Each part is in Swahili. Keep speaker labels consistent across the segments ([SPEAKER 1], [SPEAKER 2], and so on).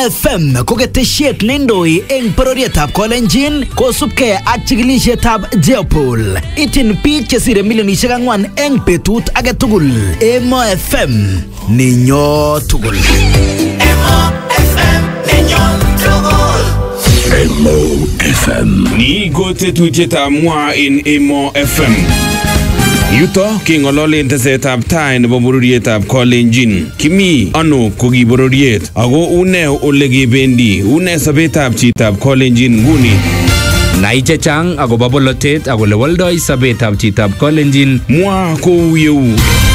[SPEAKER 1] FM ko ketesiet neindoi eng bororietab Kolenjin kosubkei ak chikilisietab Jeopol. Ityin biik chesire milionisiek 4 eng betut age tugul. Emo FM ninyo tugul.
[SPEAKER 2] Emo FM ninyo tugul.
[SPEAKER 3] Emo FM.
[SPEAKER 4] Ni ko tetutietab mwa in Emo FM. Yuto keng'ololen tesetab tai nebo bororietab Kolenjin. Kimi ano ko ki bororiet ako une ole kebendi, une sobetab chitab Kolenjin nguni.
[SPEAKER 5] Nai chechang akobo bolotet ak ole woldoi sobetab chitab Kolenjin.
[SPEAKER 4] Mwa kou yeu.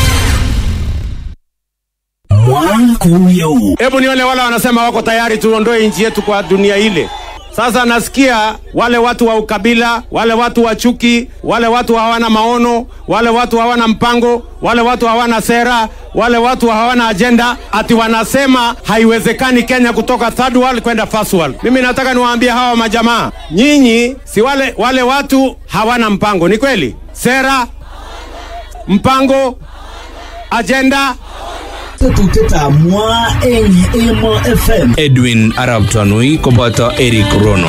[SPEAKER 6] Hebu nione wale wanasema wako tayari tuondoe nchi yetu kwa dunia ile. Sasa nasikia wale watu wa ukabila, wale watu wa chuki, wale watu hawana maono, wale watu hawana mpango, wale watu hawana sera, wale watu hawana agenda, ati wanasema haiwezekani Kenya kutoka third world kwenda first world. Mimi nataka niwaambie hawa majamaa, nyinyi si wale watu hawana mpango, ni kweli? Sera, mpango, agenda.
[SPEAKER 1] Tetutietab mwa eng Emo FM.
[SPEAKER 5] Edwin Arab Tanui koboto Eric Rono.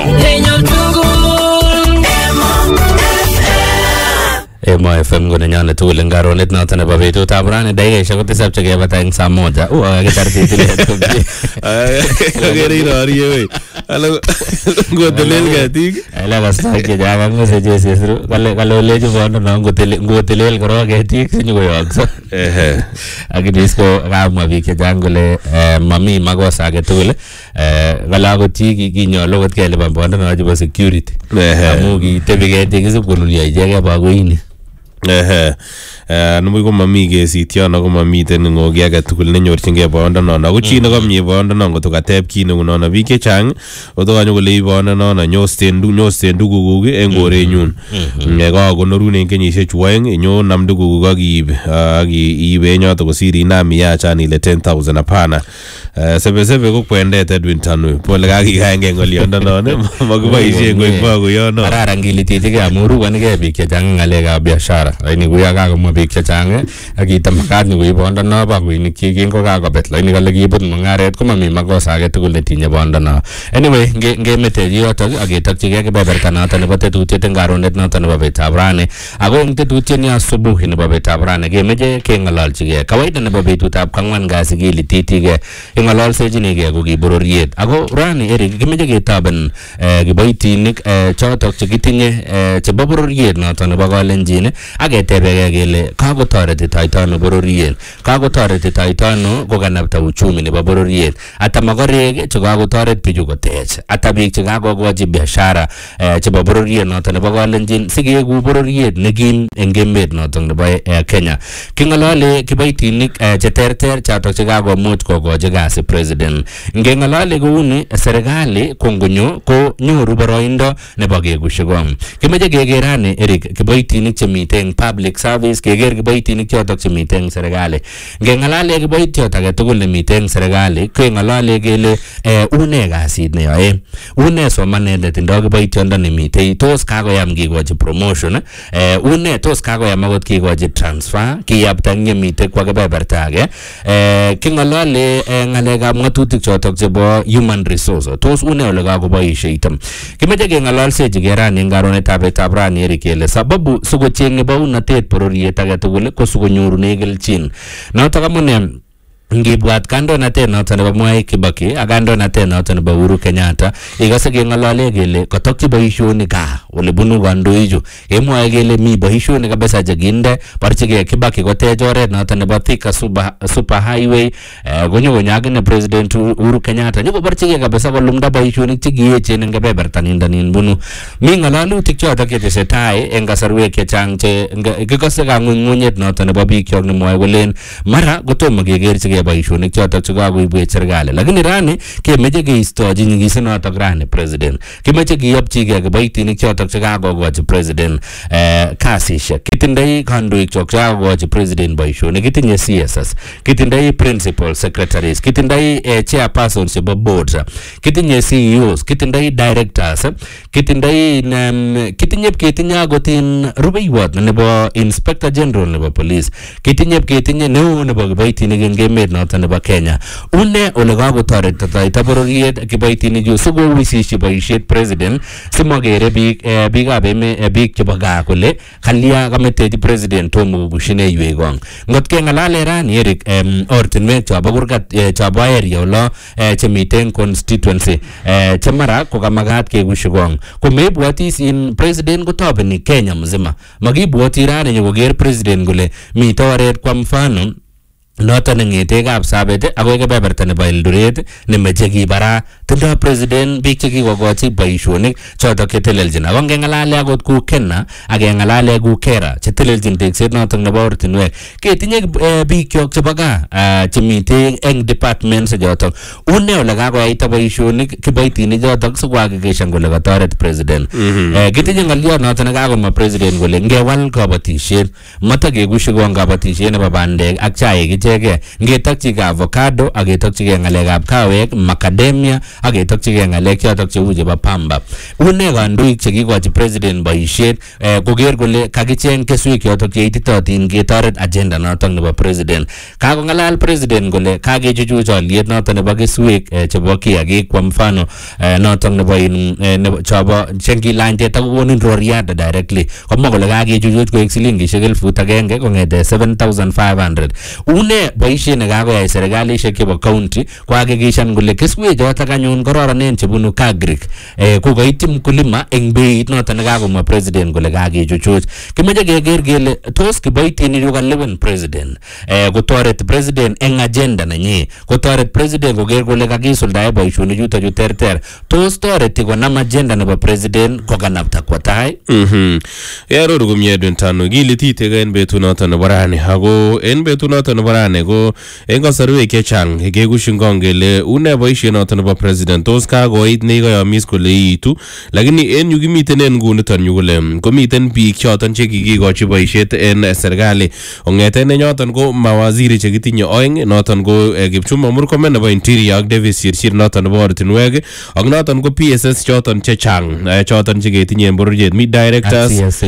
[SPEAKER 5] Emo FM ko nenyone tugul eng karonet noto nebo betutab rani dakikaishek kotisab chekebata eng saa moja. Kakitar titilet komie.
[SPEAKER 3] Kagere inorie wey. Alo ngotelel ketik.
[SPEAKER 5] Ala kastoi chechang ak messages yesiru. Kale olechi bondo no ngotelel korok ketik sinyokoyokso. Akinis ko kamwa biik chechang kole mami makosa age tugul. Kale akot chi kinyolu kot kelipan bondo no chebo security. Amu kitebi ketik isib konunyo ichekei bakoini.
[SPEAKER 3] Numuy ko mami kesit yon ako mamiten ngoki age tugul nenyorchingei bondonon ako chi nekomie bondonon ngoto kateb kit neu nono biik chechang otokanyo kole bondonon nyosten tuguk eng korenyun kakonorun eng kenyisiek 2 inyo nam tuguk ak iibe nyoto kosir inam iyachan ile 10,000 hapana. Sebe ko kwendet Edwin Tanui pole kakikaenge ngoliondonon makiboisien koik bakoyono.
[SPEAKER 5] Kararan kilititige amu rukonigei biik chechang ng'alekab biashara. Lakini kuya kakomwa biik chechang ak kitamakat ni koib bondono bakoinik chikin ko kakobet. Lakini kale kibut mung'aret ko mami makosa age tugul netinye bondono. Anyway, ngemetechi yotok ak ketokchigei kebeberta noto nebo tetutiet eng karonet noto nebo betutab rani. Ako eng tetutiet ni asubuhi nebo betutab rani kemeche keng'ololchigei. Kawaida nebo betutab kwang'wan kasi kilititige ing'ololsechinigei ko ki bororiet. Ako rani Eric kemeche ketoben kiboitinik chotok chekitinye chebo bororiet noto nebo Kolenjin ak ketebegei kele kakotoretitoito ano bororiet, kakotoretitoito ano kokanapta uchumi nebo bororiet, ata makorek chekakotoret bichu kotech, ata biik chekakokochi biashara chebo bororiet noto nebo Kolenjin sikeku bororiet nekim eng emet noto nebo Kenya. King'olole kiboitinik cheterter chotok chekakomuch kokochi kasi president. Ngeng'olole kouni serikali kongonyo ko nyoru boroindo nebo kegushigong. Kimeche kekerani Eric kiboitinik chemiten public service, keker kiboitinik chotok chemiten serikali. Ngeng'alale kiboitiot age tugul nemiten serikali keng'olole kele une kasit neyoe, une somanet netindoi kiboitiondo nemitei, tos kakoyam kikochi promotion, une tos kakoyam akot kikochi transfer, kiyapta eng yemitei kwa kebeberta age. King'olole ng'alekab ng'atutik chotok chebo human resource, tos une ole kakoboisheito. Kimeche keng'ololsechigei rani eng karonetab betutab rani Eric kele sababu sikocheng'e bounatet bororiet age tugul ko sikonyorune kelchin. Notok amune ngibwat kandoinatet noto nebo Mwai Kibaki ak kandoinatet noto nebo Uhuru Kenyatta ikase keng'olole kele katokchi boisionik gaa ole bunu kandoichu. Kemwoe kele mi boisionik kabisa chekinde barchigei Kibaki kotech oret noto nebo Thika super highway konyo akine president Uhuru Kenyatta nyokobarchigei kabisa kolumda boisionik chekiechen eng kebeberta nindonin bunu. Mi ng'alalutik chotok chetesetai eng kasarwek chechang che kikose kang'ung'unyet noto nebo biik chok nemwoe kolen mara kotomo kekerchigei boisionik chotok chekakoibwech serikali. Lakini rani kemeche keistochi nyikisenotok rani president. Kimeche kiyopchigei kiboitinik chotok chekakokochi president kasisiek. Kitindoi kandoik chok chekakokochi president boisionik. Kitinye CSS, kitindoi principal secretaries, kitindoi chairpersons chebo boards, kitinye CEOs, kitindoi directors, kitinye akot rubeiwot nebo inspector general nebo police, kitinye neo nebo kiboitinik eng emet noton nebo Kenya. Une ole kakotoretito bororiet kiboitinichu sikowisisyi boisiet president simokere biikab emet biik chebo gaa kole kalya kametechi president tomo kokushine iwekong. Ngot keng'alale rani Eric ortinwek chobo kurgat chobo area olo chemiten constituency chemara kokamakat kekushi kong. Komeibwoti in president kotobeni Kenya mzima. Makibwoti rani nyokoker president kole mito oret kwa mfano noton ng'ete Kapsabet akoi kebeberta nebo Eldoret nemeche kibara tindo president biik chekikokochi boisionik chotok chetelelchin. Ako ngeng'alale akot ku Kenya ak ngeng'alale ku Kera chetelelchin tekset notok nebo ortinwek ketinye biik kyok chebo gaa chemite eng departments chotok. Une ole kakoyaita boisionik kiboitinik chotok sikohakikishan kole katoret president. Kitinye ng'oliot notok nekakomwa president kole ngewal kabatisiet matakekushi kong kabatisiet nebo bandek ak chaik icheke ngetokchige avocado ak ketokchige ng'alekab kawek macadamia ak ketokchige ng'alek chotok cheu chebo pamba. Une kandoik chekikochi president boisiet koker kole kakicheng keswek chotok cheititotin ketoret agenda notok nebo president. Kakong'alal president kole kakechuchuch aliet notok nebo keswek chebo kiagik kwa mfano notok nebo chobo chengilany teta kokonin roriat directly komwa kole kakechuchuch koek silingishek 1,000 kong'ete 7,500. Une boisiet nekakoyai serikalishek chebo county kohakikishan kole keswek chotok anyun kororonen chebunu Kagrik kokoityi mkulima eng beit notok nekakomwa president kole kakechuchuch. Kimeche keker kele tos kiboitinik kalewen president kotoret president eng agenda nenyi, kotoret president koker kole kakisuldae boisionik chuto chu terter, tos toreti konam agenda nebo president kokanapta kwo tai.
[SPEAKER 3] Yaroru komye Edwin Tano kilititege en betut noton nebo rani ako en betut noton nebo rani ko en kasarwek chechang kekushin kong kele une boisiet noton nebo president tos kakoit nekoyomis kole iitu, lakini en yu kimiten en nguniton yu kole komiten biik choton chekikikochi boisiet en serikali ong'eten nenyoton ko mawaziri chekitinye oeng noton ko Kipchumba Murkomen nebo interior ak Davis Chirchir noton nebo ortinwek ak noton ko PSS choton chechang choton cheketinye en bororiet mi directors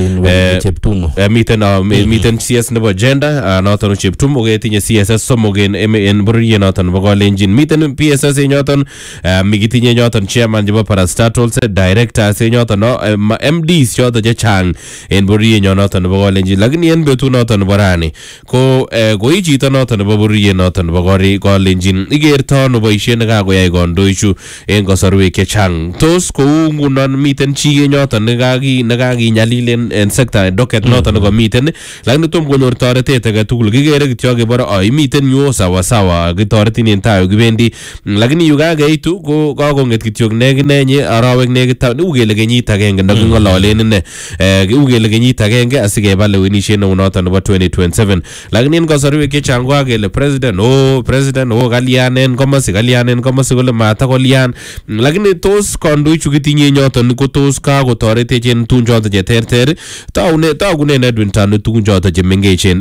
[SPEAKER 3] miten CS nebo gender noton Cheptumo ketinye CSS somok en bororiet noton nebo Kalenjin, miten PSS nyoton mikitinye nyoton chairman chebo parastatals directors nyoton MDs choton chechang en bororiet noton nebo Kalenjin, lakini en betut noton nebo rani ko koi chito noton nebo bororiet noton nebo Kalenjin ikerto ano boisiet nekakoyai kandoichu en kasarwek chechang. Tos kou ngunon miten chi nyoton nekakinyalil en sekta docket noton nekomiten lakini tom konyor toretet age tugul kikere kityo kebore miten yu sawa kitoretin en tai kibendi, lakini yu kakeitu ko kakong'et kityo nenyi arawek nekit ukele kenyit agenge ndaking'ololen ine ukele kenyit agenge asikeba lewenisiet neu noton nebo 2027, lakini en kasarwek chechang ko kakele president kalyanen komosi kole matakolyan, lakini tos kandoichu kitinye nyoton ko tos kakotoretech en tun choton cheterter tagunen Edwin Tano tugun choton chemengechen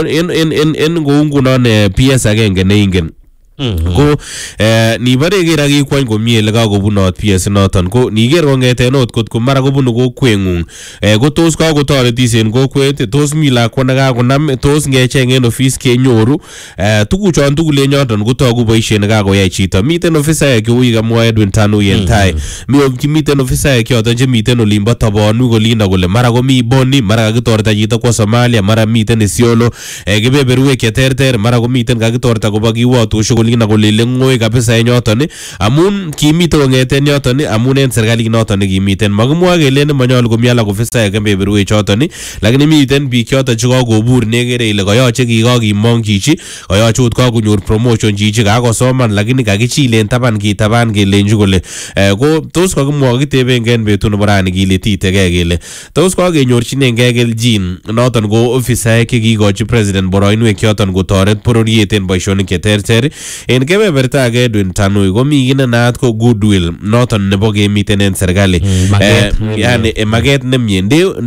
[SPEAKER 3] en kou ngunon PS agenge neingen ko nibare kera kikwany komie ele kakobunot PS noton ko niker kong'eten ot kot ko mara kobunu kokweng'ung ko tos kakotoretis en kokwet, tos mi lakwa nekakonam, tos ngecheng en office kenyoru tuguchon tugul en yoton kotogu boisiet nekakoyai chito. Miten ofisaek cheu yekamwa Edwin Tano en tai, miten ofisaek choton chemiten olimbo Tobonuk olinda kole mara komi Boni, mara kakitorta chito kwa Somalia, mara miten Isiolo kebeberwek cheterter, mara komiten kakitorta koba kiwatoshek olina kolele ng'oi kabisa en yoton amun kimite kong'eten yoton amun en serikalit noton nekimiten makimwoe kelen manyolu komi alak ofisaek kebeberwek choton, lakini miten biik choton chekakobur nekere ile kayoche kakimong chichi, kayoche ot kakonyor promotion chichi, kakosoman lakini kakichilen taban kitaban kelenji kole ko tos kakimwa kitebengei en betut nebo rani kilititege kele tos kakenyorchinengei keljin noton ko ofisaek chekikochi president boroinwek choton kotoret bororiet en boisionik cheterter en kebeberta age Edwin Tanui komi kit ne naat ko goodwill noton nebo kemiten en serikali yani maget nemie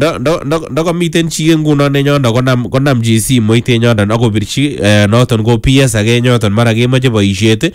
[SPEAKER 3] ndo komiten chi nguno nenyondo konam chi simoit en yondo akobirchi noton ko PS age nyoton mara kemoche boisiet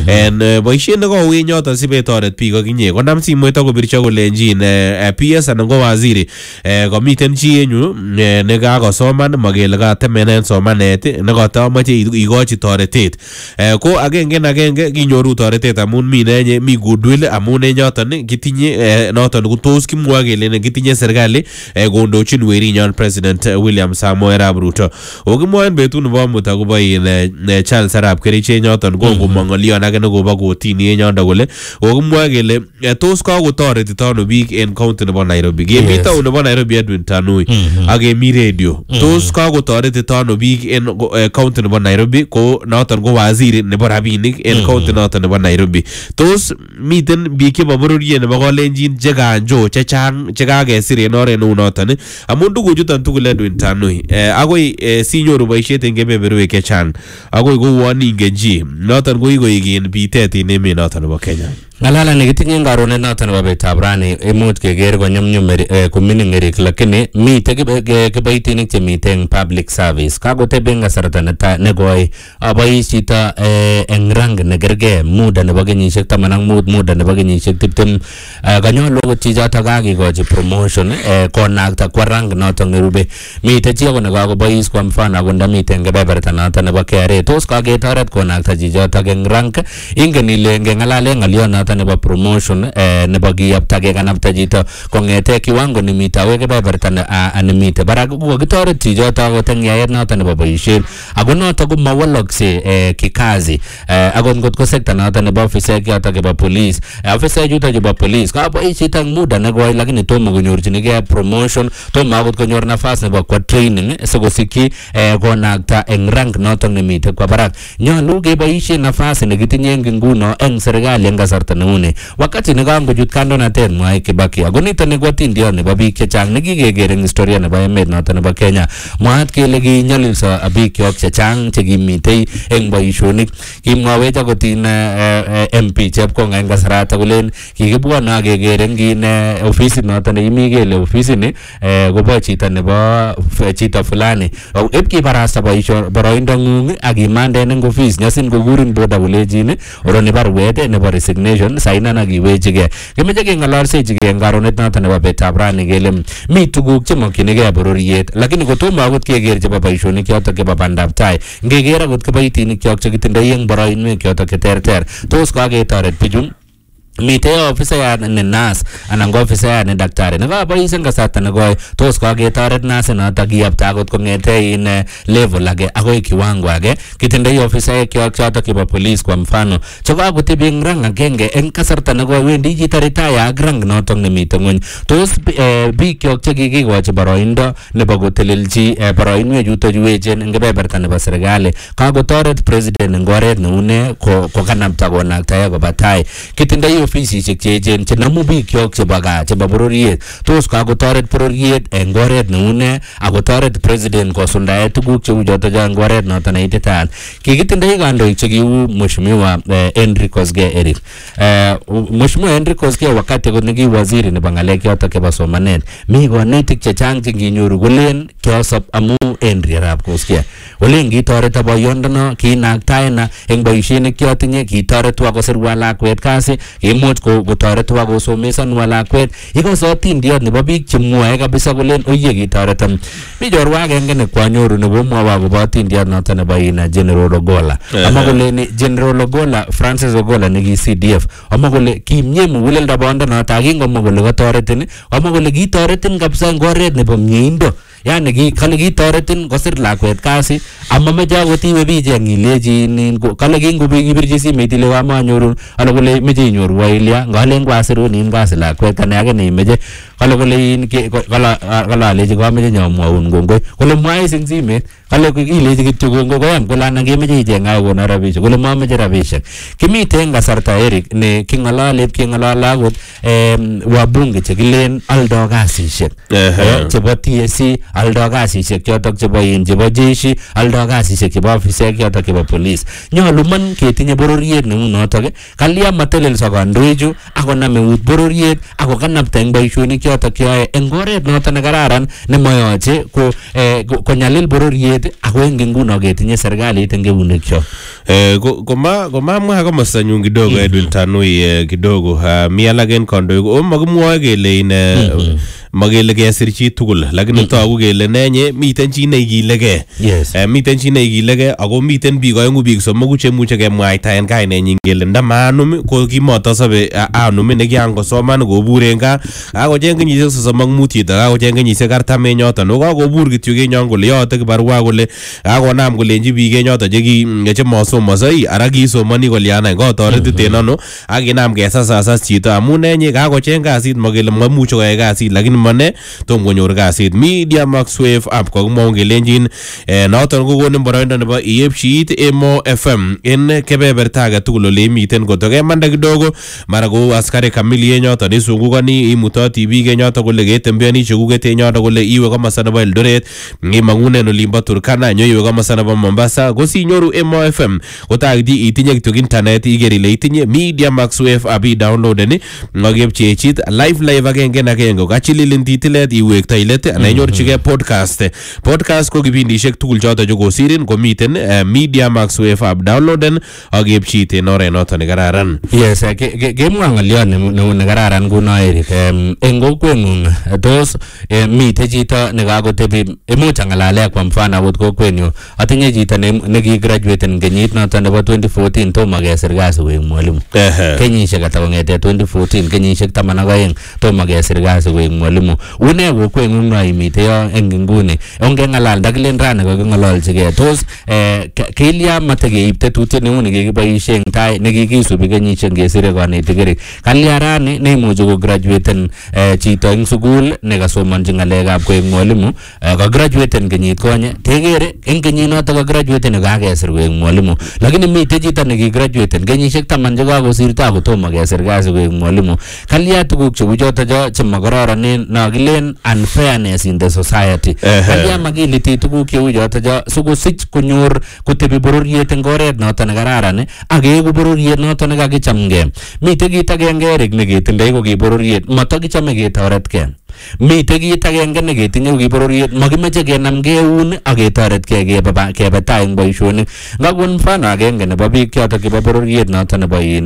[SPEAKER 3] en boisiet nekouwi nyoton sibetoret biik akinye konam simoit akobirchi kolenjin PS anan ko waziri komiten chi enyu nekakosoman makele katemenen somanet nekatomoche ikochi toretet ko agenge kinyoru toretet amun mi goodwill amun en yoton kitinye noton kotos kimwa kele kitinye serikali kondochin werinyon President William Samoei Arap Ruto okimwoen betut nebo amut akobo Charles Arap Keriche nyoton kongomong ng'olion age nekobo kotini en yondo kole okimwa kele tos kakotoretito ano biik en county nebo Nairobi kemi town nebo Nairobi Edwin Tanui ak kemi radio tos kakotoretito ano biik en county nebo Nairobi ko noton ko waziri nebo rabinik en county noton nebo Nairobi tos miten biik chebo bororiet nebo Kalenjin chekanjo chechang chekakesir en oret neu noton amun tuguchuton tugul Edwin Tanui agoi sinyoru boisiet en kebeberwek chechang agoi kouon ingen chi noton ko kikoik bitet en emet noton nebo Kenya.
[SPEAKER 5] Ngalala nekitinye karonet noton nebo betab rani imuch keker konyumnyum komining erik lakini mite kiboitinik chemite eng public service kakoteben kasarta nekoi abois chito eng rang nekergei muda nebo kenyisiek 15 muda nebo kenyisiek 20 kanyolu akot chichoto kakikochi promotion konakta kwa rang noton nerube mite chi ako nekakobois kwa mfano ako ndamite kebeberta noton nebo KRA tos kaketoret konakta chichoto eng rank ingen ile ngengalale ngalion nebo promotion nebo kiyapta kekanapta chito kongete kiwango nimite awe kebeberta animite barak ko kitoret chichoto akot eng yaet noton nebo boisiet ako noto ko mawalokse kikazi akot ngotko sekta noton nebo ofisek yoto chebo police ofisek chuto chebo police kabois chito eng muda nekoi lakini tomo konyorchinigei promotion tomo akot konyor nafas nebo kwa training sikosikyi konakta eng rank noton nimite kwa barak nyolu keboisie nafas nekitinye eng nguno eng serikali eng kasarta neune wakati nekangochut kandoinatet Mwai Kibaki ako nito ni kwatindiot nebo biik chechang nekikeker eng historia nebo emet noton nebo Kenya mwaat kele kinyolilso biik kyok chechang chekimitei eng boisionik kimwawech akot MP Chepkonga eng kasarata kolen kikibwone akeker eng ofisit noton neimi kele ofisini kobo chito nebo chito fulani ipkibarasta boroindo ng'ung akimanden eng ofis nyasin kokurin boda kolejin oroni barwet nebo resignation saina akiwechigei kemeche keng'ololsechigei eng karonet noton nebo betab rani kele mi tuguk chemokyinigei bororiet lakini kotomo akot keker chebo boisionik chotok chebo bandab tai ngeker akot kiboitinik kyok chekitindoi eng boroinwek chotok cheterter tos kaketoret bichu mite ofisayat ne nas anan ko ofisayat ne daktari nekabois eng kasarta nekoi tos kaketoret nas notok kiyapta akot kong'ete in level age akoi kiwango age kitindoi ofisaek kyok chotok chebo police kwa mfano chekakotebi eng rang agenge eng kasarta nekoi wendi chito retire ak rang notok nemite ng'ony tos biik kyok chekikikochi boroindo nebo kotelelchi boroinwek chuto chu echen eng kebeberta nebo serikali kakotoret president eng oret neune kokanapta konaktae koba tai kitindoi ofisisiek cheechen chenamu biik kyok chebo gaa chebo bororiet tos kakotoret bororiet eng oret neune akotoret president kosuldae tuguk cheu choto eng oret noto neititaat kikitindoi kandoik chekiu mheshimiwa Henry Kosgei Eric mheshimiwa Henry Kosgei wakati ko neki waziri nebo ng'alek choto chebo somanet mi konetik chechang chenginyoru kolen kiosop amu Henry Arap Kosgei olen kitoreto boyondono kinaktaena eng boisionik chotinye kitoretwa kosirwa lakwet kasi imuch kotoretwa kosomesonwa lakwet ikose atindiot nebo biik chemwoe kabisa kolen oye kitoreton mi chorwa agenge nekwanyoru nekomwowo akobo atindiot noto nebo General Ogola ama kole General Ogola Francis Ogola neki CDF ama kole kimye muguleldo bondonoto akingomwa kole katoretin ama kole kitoretin kabisa eng oret nebo mieindo yani kale kitoretin kosir lakwet kasi amameche akot iwe bicheng ilechi kale kingobirchi simet ile kamanyoru ala kole meche inyoru Wailia ngalen kwasirun kasi lakwet kane age neimeche kole in kala leji kameche nyamwaun kongoi kole mwai sing simet kale ileji kityo kongoi koyam kole anan kemeche ichenga kono rabishek kole mameche rabishek. Kimite eng kasarta Eric ne king'alale akot wabunge chekilen aldo kasishek chebo TSC, aldo kasishek chotok chebo jeshi, aldo kasishek chebo ofisek chotok chebo police. Nyolu man ketinye bororiet neu notok kalya matelelso kandoichu akonam eut bororiet ako kanapta eng boisionik chotok yoe eng oret notok nekararan nemayoche konyalil bororiet ako eng nguno ketinye serikalit eng eunekcho.
[SPEAKER 3] Komamwa komosta nyun kidogo Edwin Tanui kidogo mi alak en kandoik makimwoe kele magele kesir chi tugul lakini togu kele nenye miten chi neigilegei. Miten chi neigilegei ako miten biik oengu biik somoku chemuche kemwaita en kainenyin kele ndamanum ko kimotosobe anum nekiangosoman kobur en gaa kakocheng kenyisiek 35 chito kakocheng kenyisiek 40 en yoton ako kakobur kityo kenyon kole yote kibarua kole kakonam kolenji biik en yoton chemosomasoi ara kisomoni koliana kotoretiten ano akinam kesasasas chito amun nenye kakocheng kasit makele mamuche koyai kasit lakini mane tom konyor kasit. Media Max Wave app kokimwau kelenjin noton kokonin boroindo nebo iepchi Emo FM en kebeberta age tugul ole imiten kotokemanda kidogo mara ko askari kamili en yoton isungukani imutoti biik en yoton kole ketembeani chekuket en yoton kole iwe komosta nebo Eldoret imangunen olimbo Turkana iwe komosta nebo Mombasa kosinyoru Emo FM kotakiti itinye kityo internet iker ile itinye Media Max Wave app downloaden ngakepchechit live agenge kachililin titilet iwekta ilet ana inyorchigei podcast ko kipindishek tugul choto chekosirin komiten Media Max Wave app downloaden akepchit en oret noto nekararan.
[SPEAKER 5] Yes, kemwa ng'oliot neu nekararan kuno Eric. Eng kokweng'ung tos mite chito nekakotebi imuch ang'alale kwa mfano akot kokwenyu atinye chito nekigraduaten kenyit noto nebo 2014 tomo kesir kasi koek mwalimu. Kenyisiek ata kong'ete 2014 kenyisiek 12 tomo kesir kasi koek mwalimu. Une kokweng'ung no imite yo eng nguni ongeng'alal ndakilen rani koking'ololchigei tos kelya matekeib tetutiet neu nekikiboisie eng tai nekikisubi kenyisiek kesire kanetik Eric. Kalya rani neimuchi kograduaten chito eng sukul nekasomanchi ng'alekab koek mwalimu kagraduaten kenyit konye tekere eng kenyit noto kagraduaten kakesir koek mwalimu lakini mite chito nekigraduaten kenyisiek 10 chekakosirto akotomo kesir kasi koek mwalimu. Kalya tuguk cheu choto chemakororonen nakilen unfairness in the society. Kalya makiliti tuguk cheu choto sikosich konyor kotebi bororiet eng oret noto nekararan akeeku bororiet noto nekakichamgei. Mite kit agenge Eric neketindoi ko ki bororiet matakichame ketoretkei. Mite kit agenge neketinye ko ki bororiet makimeche kenamgei eun aketoretkei kebe tai eng boisionik. Ngakon mfano agenge nebo biik choto chebo bororiet noto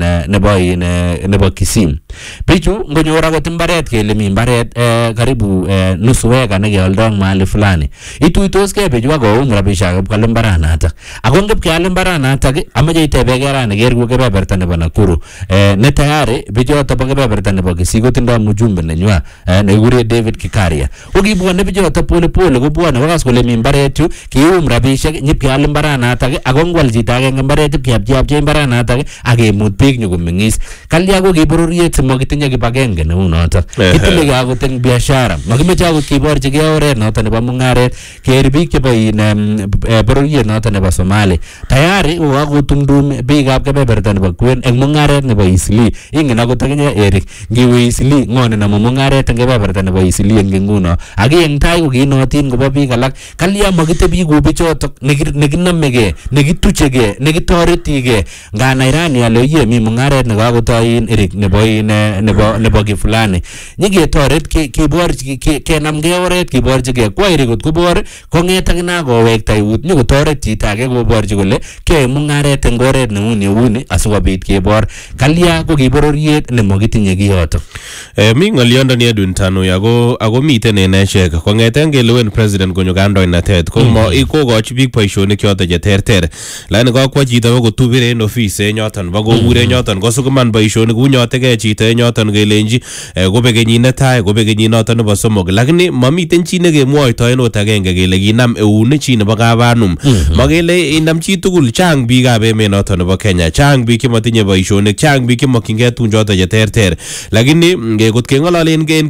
[SPEAKER 5] nebo Kisii. Bichu ngonyor akot mbaret kele mi mbaret karibu nusu eka nekealdoi mahali fulani ituitoskei bichu akoum rabisiek akipkwal mbaranatak ako ngipkeal mbaranatak ameche itebekei rani kerku kebeberta nebo Nakuru ne tayari bichoto bo kebeberta nebo Kisii kotindoi mjumbe nenywa nekikure David Kikaria. Ukibwone bichoto polepole kobwone kokas kole mi mbaret yu kium rabisiek nyipkeal mbaranatak ako ngwal chito agenge mbaret ipkeapchei mbaranatak akemut biik nyokomeng'is. Kalya ko kibororiet simakitinye kibagenge neu noto. Kitile akot eng biashara makimeche akot kiborchigei oret noto nebo mung'aret keer biik chebo bororiet noto nebo Somali tayari kokakotungdum biikab kebeberta nebo kwen eng mung'aret nebo Isli. Ingen akot akinye Eric ngiwe Isli ng'one namu mung'aret eng kebeberta nebo Isli eng nguno ak eng tai ko kiinotin kobo biik alak. Kalya makitebi kou bichotok nekinamegei nekituchegei nekitoretigei nganai rani ale ye mi mung'aret nekakotoi Eric nebo kifulani nyiketoret kiborchi kenamgei oret kiborchigei kwa Eric kot kobor kong'et akina kowekta eut nyikotoret chito age koborchi kole keyoe mung'aret eng oret neu neuni asikobit kebor. Kalya ko kibororiet nemakitinye kiyotok.
[SPEAKER 3] Mi ng'olyondoni Edwin Tanui ako miten en echek kong'eten kelewen president konyo kandoinatet kokochi biik boisionik choto cheterter lakini kakwo chito bakotubir en office en yoton bakobur en yoton kosukuman boisionik unyotegei chito en yoton kelenji kobe kenyit netai kobe kenyit noton nebo somok lakini mamiten chi nekemwoitoen ot agenge kele kinam eun chi nebo kabanum makele inam chi tugul. Chang biikab emet noton nebo Kenya chang biik chematinye boisionik chang biik chemokyingei tun choto cheterter lakini kot keng'ololen en kenyit age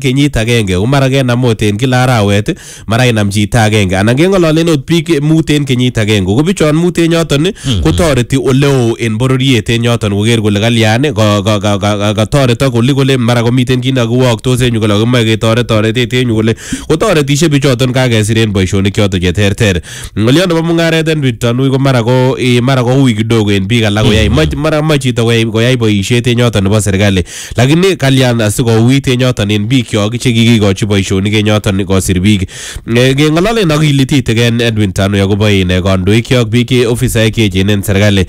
[SPEAKER 3] agenge umara kenam ot en kila arawet mara inam chito agenge anan keng'ololen ot biik mut en kenyit agenge ko bichon mut en yoton kotoreti oleo en bororiet en yoton koker kole kalyan katoretok kole mara komiten kit nekiwoktos en yu kole kimoe ketoret en yu kole kotoretishe bichoton kakesir en boisionik choton cheterter. Ng'olyon nebo mung'aret en bitonui ko mara ko ui kidogo en biik alak koyai mara moe chito koyai boisiet en yoton nebo serikali lakini kalyan asikouit en yoton en biik kyok chekikikochi boisionik en yoton kosir biik. Keng'ololen akilititik en Edwin Tanui akobo kandoik kyok biik ofisaek cheechen en serikali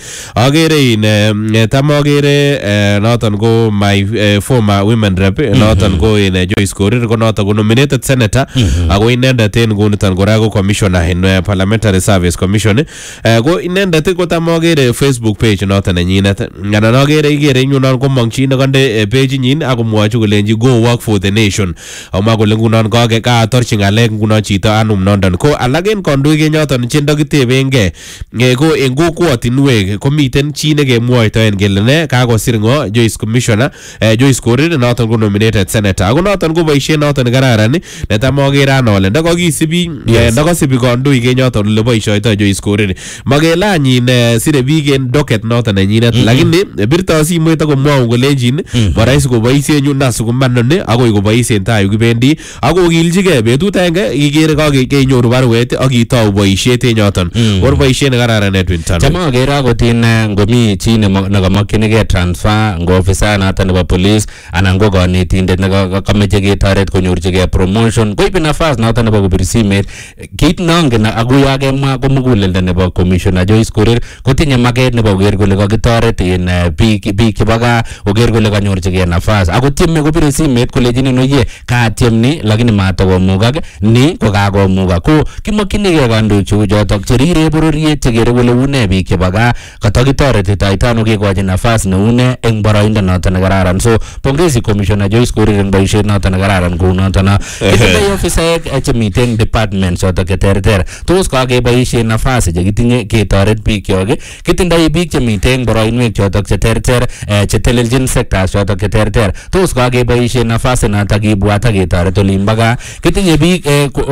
[SPEAKER 3] akere tam akere noton ko my former women rep noton ko Joyce Korir ko noton ko nominated senator ako inendet en nguniton kora ko commissioner en Parliamentary Service Commission ko inendet ko tam akere Facebook page noton nenyinet anan akere ikere ngunon komong chi nekonde page nyin akomwochi kolenji go work for the nation amwa kole ngunon katorchi ng'alek ngunon chito anum nondon ko alak en kandoik en yoton chendokitebengei ko en kokwotinwek komiten chi nekemwoitoen kele ne kakosir ngo Joyce Commissioner Joyce Korir noton ko nominated senator ako noton ko boisiet noton nekararan netam akere ane ole ndakasibi kandoik en yoton ole boisioito Joyce Korir makelanyin sire biik en docket noton nenyinet lakini birto simoit akomwoun kolenjin marahisi koboisien yun nasukumanoni akoi koboisien tai kibendi akokilchigei betut agenge ikere kakenyoru baruet akitou boisiet en yoton or boisiet nekararan Edwin Tanui.
[SPEAKER 5] Chama akere akot ngomi chi nekamakchinigei transfer ngo ofisa noton nebo police anan ko kanetindet nekameche ketoret konyorchigei promotion koibe nafas noton nebo kobir simet kit nongen akuyo akemwa ko muguleldo nebo commissioner Joyce Korir kotinye maket nebo koker kole kakitoret en biik chebo gaa koker kole kanyorchigei nafas ako tieme kobire simet kolejin oye kaatiem ni lakini matakomukak ni ko kakomukak ko kimokchinigei kandoik cheu chotok cherire bororiet chekere kole une biik chebo gaa katakitoretitoito ano kekochi nafas neune eng boroindo noton nekararan so pongezi commissioner Joyce Korir eng boisiet noton nekararan kou noton kitindoi ofisaek chemiten department chotok cheterter tos kakeboisie nafas chekitinye ketoret biik kyok kitindoi biik chemiten boroinwek chotok cheterter chetelelchin sectors chotok cheterter tos kakeboisie nafas notok kibwat aketoret olimbo gaa kitinye biik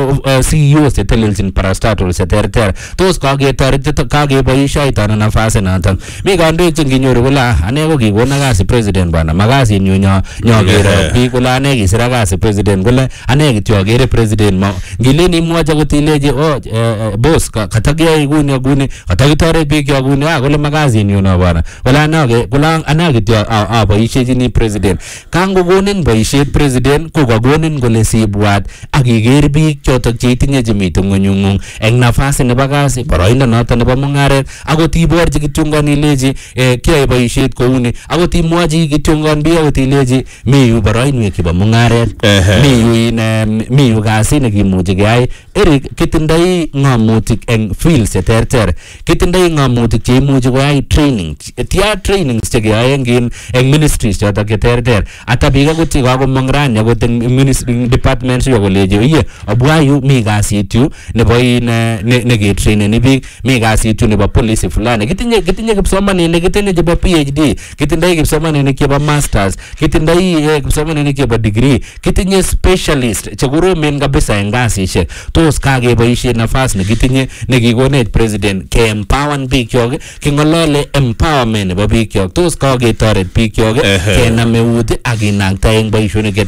[SPEAKER 5] CEOs chetelelchin parastatals cheterter tos kakeboisioito ano nafas noton mi kandoik chenginyoru kole ane ko kikona kasi president bwana makasinyu nyokero biik kole ane kisira kasi president kole ane kityo akere president ngileni imwochi akot ilechi boss katakiyoe kuni katakitoret biik kyok kuni kole makasinyu no bwana kole ane kityo aboisiechini president kangokonin boisiet president ko kakonin kole sibwat akiker biik chotok cheitinye chemite ng'onyung'ung eng nafasi nebo kasi boroindo noton nebo mung'aret akot iborchi kityongon ilechi kiyoe boisiet kouni akot imwochi kityongon biik akot ilechi mi yu boroinwek chebo mung'aret mi yu kasit nekimuchi keyai Eric kitindoi ng'omutik eng fields cheterter kitindoi ng'omutik cheimuchi koyai training tia trainings chekeyoe eng ministries chotok cheterter ata biik akot chekakomong rani akot eng departments yo kolechi oye obwa yu mi kasit yu nebo neketraineni biik mi kasit yu nebo policy fulani kitinye kipsomaninik kitinye chebo PhD kitindoi kipsomaninik chebo masters kitindoi kipsomaninik chebo degree kitinye specialist chekoromen kabisa eng kasisiek tos kakeboisie nafas nekitinye nekikonech president ke-empower biik kyok king'olole empowerment nebo biik kyok tos kaketoret biik kyok kenam eut akinakta eng boisionik